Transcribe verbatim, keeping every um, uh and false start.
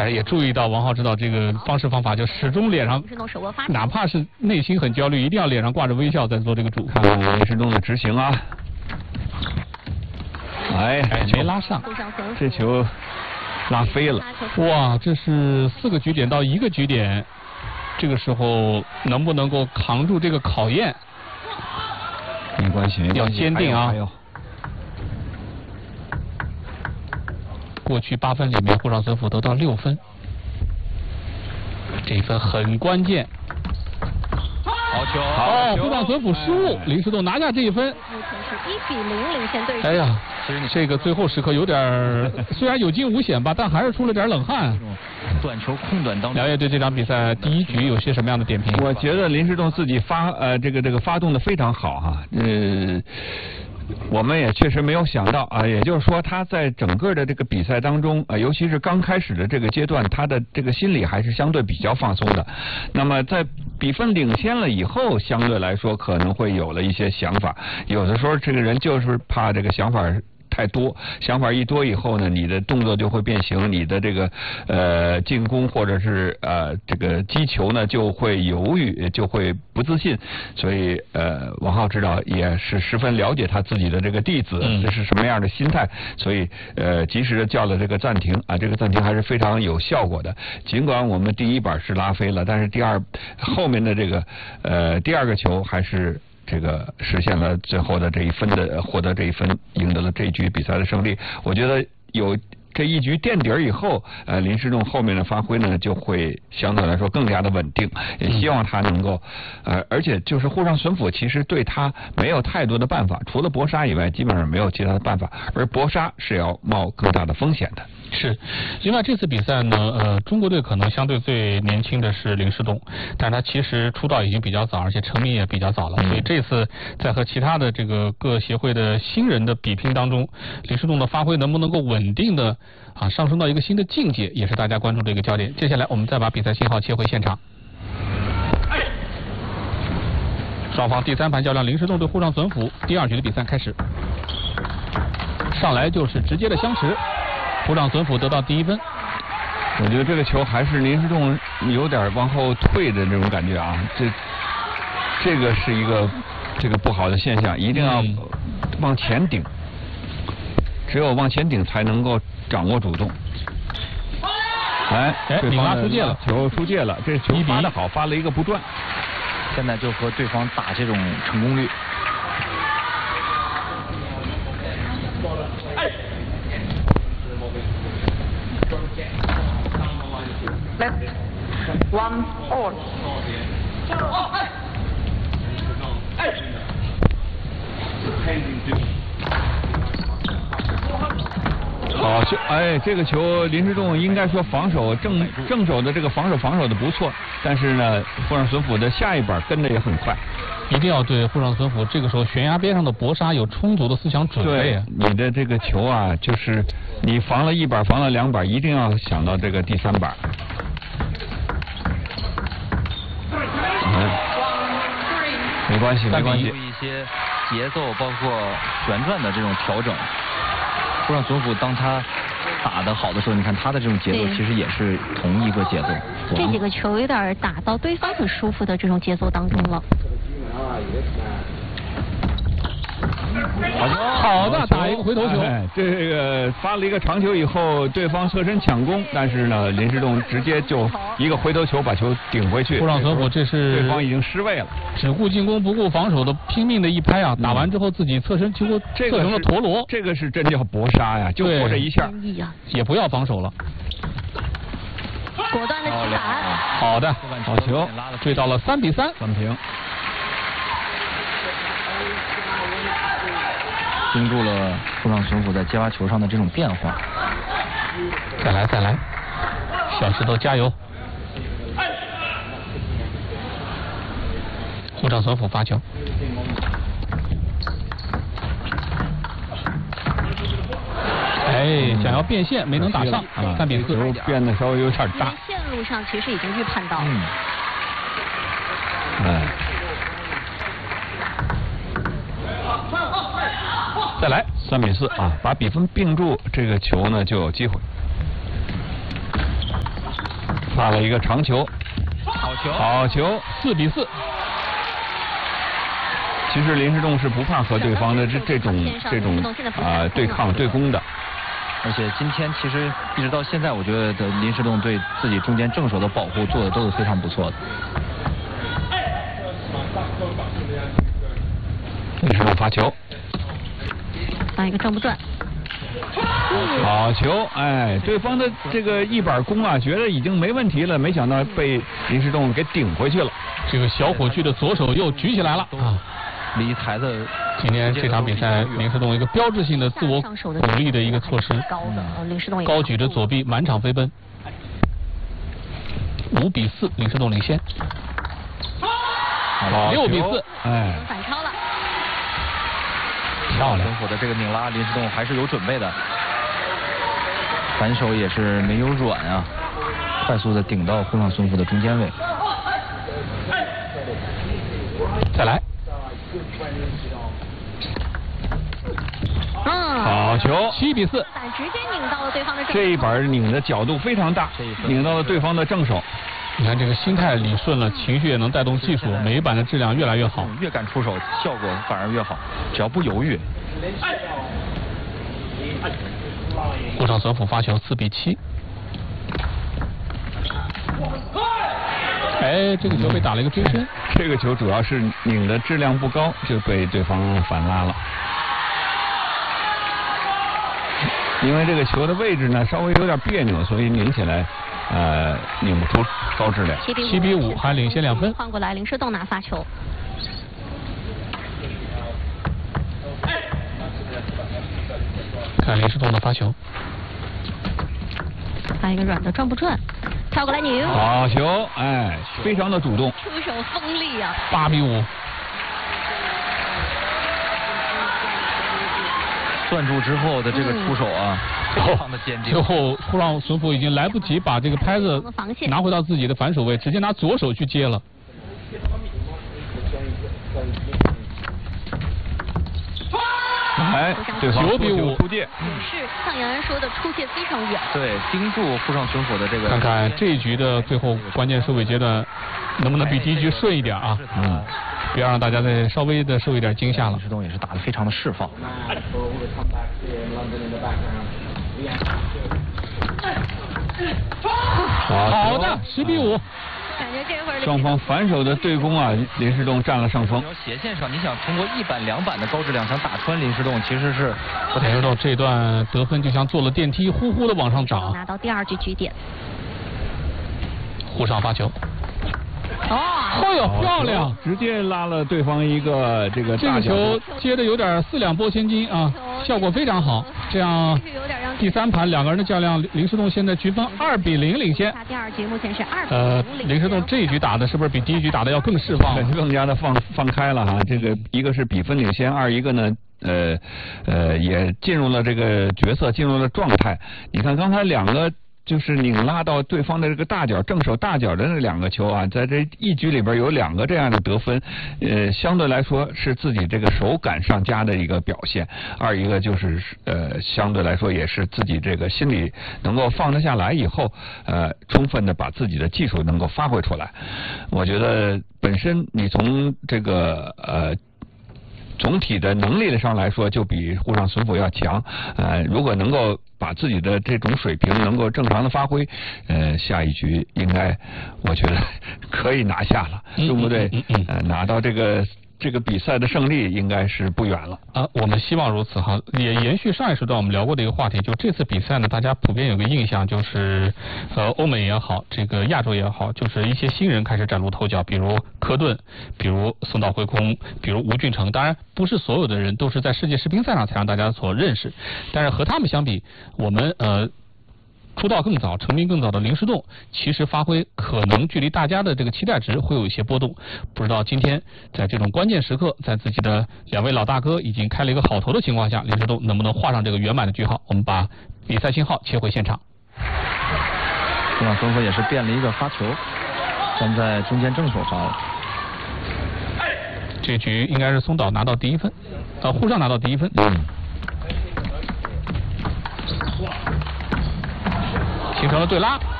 大家也注意到王浩指导这个方式方法，就始终脸上，哪怕是内心很焦虑，一定要脸上挂着微笑在做这个主。 看看林世忠的执行啊，哎哎，没拉上， 这球拉飞了。 哇，这是四个局点到一个局点，这个时候能不能够扛住这个考验？ 没关系， 要坚定啊！ 还有过去八分里面，沪上存储得到六分，这一分很关键。 好球！ 哦，沪上存储失误，林世栋拿下这一分。 目前是一比零领先对手。 哎呀，这个最后时刻有点，虽然有惊无险吧，但还是出了点冷汗。 短球空短当中， 辽烨对这场比赛第一局有些什么样的点评？ 我觉得林世栋自己发呃这个这个发动的非常好哈，嗯。我们也确实没有想到啊，也就是说他在整个的这个比赛当中啊，尤其是刚开始的这个阶段，他的这个心理还是相对比较放松的。那么在比分领先了以后，相对来说可能会有了一些想法。有的时候这个人就是怕这个想法太多，想法一多以后呢，你的动作就会变形，你的这个呃进攻或者是呃这个击球呢就会犹豫，就会不自信。所以呃王浩指导也是十分了解他自己的这个弟子， 嗯、 这是什么样的心态，所以呃及时的叫了这个暂停啊，这个暂停还是非常有效果的。尽管我们第一板是拉飞了，但是第二后面的这个呃第二个球还是。这个实现了最后的这一分的获得这一分，赢得了这一局比赛的胜利。我觉得有这一局垫底儿以后，呃，林世栋后面的发挥呢就会相对来说更加的稳定。也希望他能够，呃，而且就是沪上存储其实对他没有太多的办法，除了搏杀以外，基本上没有其他的办法。而搏杀是要冒更大的风险的。 是，另外这次比赛呢，呃，中国队可能相对最年轻的是林世栋，但是他其实出道已经比较早，而且成名也比较早了，嗯、所以这次在和其他的这个各协会的新人的比拼当中，林世栋的发挥能不能够稳定的啊上升到一个新的境界，也是大家关注的一个焦点。接下来我们再把比赛信号切回现场。双方第三盘较量，林世栋对沪上存储，第二局的比赛开始，上来就是直接的相持。沪上存储得到第一分， 我觉得这个球还是林世栋有点往后退的这种感觉啊，这这个是一个这个不好的现象，一定要往前顶，只有往前顶才能够掌握主动。哎， 哎，你拉出界了， 球出界了，这球发的好，发了一个不转， 现在就和对方打这种成功率。 One all。 好球！哎，这个球林世栋应该说防守正正手的这个防守防守的不错，但是呢，沪上存储的下一板跟的也很快。 一定要对沪上存储这个时候悬崖边上的搏杀有充足的思想准备啊！ 你的这个球啊，就是你防了一板，防了两板，一定要想到这个第三板。嗯，没关系，没关系。 一些节奏，包括旋转的这种调整。沪上存储当他打得好的时候，你看他的这种节奏其实也是同一个节奏。 这几个球有点打到对方很舒服的这种节奏当中了。 好的，打一个回头球。 哎，这个发了一个长球以后，对方侧身抢攻，但是呢，林世栋直接就一个回头球把球顶回去。 沪上存储这是对方已经失位了， 只顾进攻不顾防守的拼命的一拍啊！打完之后自己侧身几乎侧成了陀螺， 这个是真叫搏杀呀，就搏这一下， 也不要防守了。 果断的击板， 好的， 好球， 追到了三比三， 扳平。 盯住了沪上存储在接发球上的这种变化。 再来再来，小石头加油！沪上存储发球，哎，想要变线没能打上，三比四， 变得稍微有点大。 线路上其实已经预判到了。 嗯。哎。 再来三比四啊，把比分并住，这个球呢就有机会。 发了一个长球， 好球， 好球， 四比四。 其实林士栋是不怕和对方的这这种这种啊、呃、对抗对攻的。 而且今天其实一直到现在，我觉得林士栋对自己中间正手的保护做的都是非常不错的。 林士栋发球， 来一个正不转。 好球！哎，对方的这个一板弓啊，觉得已经没问题了，没想到被林士栋给顶回去了。 这个小火炬的左手又举起来了啊！ 离台子， 今天这场比赛，林士栋一个标志性的自我鼓励的一个措施，高举着左臂满场飞奔。五比四，林士栋领先。六比四， 哎， 反超了。 漂亮！ 神虎的这个拧拉，林士栋还是有准备的，反手也是没有软啊，快速的顶到后上孙虎的中间位。 再来。 嗯， 好球， 七比四， 板直接拧到了对方的正手。 这一板拧的角度非常大，拧到了对方的正手。 你看这个心态理顺了，情绪也能带动技术，每一板的质量越来越好。 越敢出手，效果反而越好，只要不犹豫。 后上孙虎发球四比七。哎，这个球被打了一个追身。 这个球主要是拧的质量不高，就被对方反拉了。因为这个球的位置呢稍微有点别扭，所以拧起来呃拧不出高质量。 七比五，还领先两分。 换过来，林士栋拿发球。 看林士栋的发球。 来一个软的转不转，跳过来拧。 好球，哎，非常的主动。 出手锋利啊！ 八比五。 攥住之后的这个出手啊，非常的坚定。 最后后让孙虎已经来不及把这个拍子拿回到自己的反手位，直接拿左手去接了。 哎，对方九比五出界。 也是像杨安说的，出界非常远。 对，盯住后上孙虎的这个。 看看这一局的最后关键收尾阶段，能不能比第一局顺一点啊？嗯。不要让大家再稍微的受一点惊吓了。 林士栋也是打得非常的释放。 好的，十比五。 感觉这会儿双方反手的对攻啊，林士栋占了上风。 斜线上，你想通过一板两板的高质量想打穿林士栋，其实是林士栋这段得分就像坐了电梯，呼呼的往上涨。 拿到第二局局点。 互上发球。 哦， 哎呦，漂亮！ 直接拉了对方一个这个这个球接的有点四两拨千斤啊，效果非常好。这样第三盘两个人的较量，林士栋现在局分二比零领先。 第二局目前是二比零。 呃，林士栋这一局打的是不是比第一局打的要更释放？ 更加的放放开了哈。这个一个是比分领先，二一个呢，呃呃也进入了这个角色，进入了状态。你看刚才两个。就是拧拉到对方的这个大脚正手大脚的那两个球啊，在这一局里边有两个这样的得分，呃，相对来说是自己这个手感上佳的一个表现。二一个就是呃，相对来说也是自己这个心里能够放得下来以后，呃，充分的把自己的技术能够发挥出来。我觉得本身你从这个呃。总体的能力上来说，就比沪上孙虎要强。呃，如果能够把自己的这种水平能够正常的发挥，呃，下一局应该我觉得可以拿下了，对不对？嗯嗯嗯、呃，拿到这个。这个比赛的胜利应该是不远了啊！我们希望如此哈。也延续上一时段我们聊过的一个话题，就这次比赛呢，大家普遍有个印象就是，呃，欧美也好，这个亚洲也好，就是一些新人开始崭露头角，比如科顿，比如松岛辉空，比如吴俊成。当然，不是所有的人都是在世界世乒赛上才让大家所认识，但是和他们相比，我们呃。出道更早、成名更早的林士栋，其实发挥可能距离大家的这个期待值会有一些波动。不知道今天在这种关键时刻，在自己的两位老大哥已经开了一个好头的情况下，林士栋能不能画上这个圆满的句号？我们把比赛信号切回现场。 后上孙虎也是变了一个发球，站在中间正手上了。 这局应该是松岛拿到第一分，呃，沪上拿到第一分。嗯。形成了对拉。